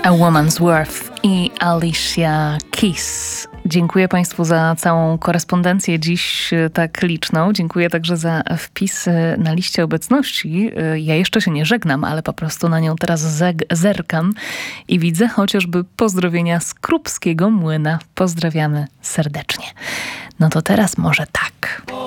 A Woman's Worth i Alicia Keys. Dziękuję Państwu za całą korespondencję dziś tak liczną. Dziękuję także za wpis na liście obecności. Ja jeszcze się nie żegnam, ale po prostu na nią teraz zerkam i widzę chociażby pozdrowienia z Krupskiego Młyna. Pozdrawiamy serdecznie. No to teraz może tak.